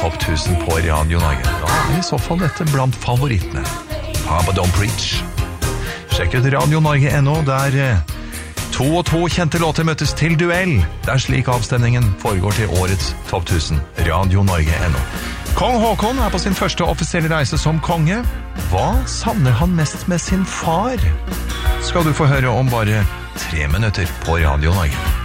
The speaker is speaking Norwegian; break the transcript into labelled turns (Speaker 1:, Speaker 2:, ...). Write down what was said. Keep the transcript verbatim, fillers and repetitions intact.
Speaker 1: Topp tusen på Radio Norge. Da er i så fall dette blant favorittene. Papa Don't Preach. Sjekk ut Radio Norge N O, der eh, to og to kjente låter møttes til duell. Det er slik avstemningen foregår til årets Topp tusen. Radio Norge N O. Kong Håkon er på sin første offisielle reise som konge. Hva savner han mest med sin far? Skal du få høre om bare tre minutter på Radio Norge.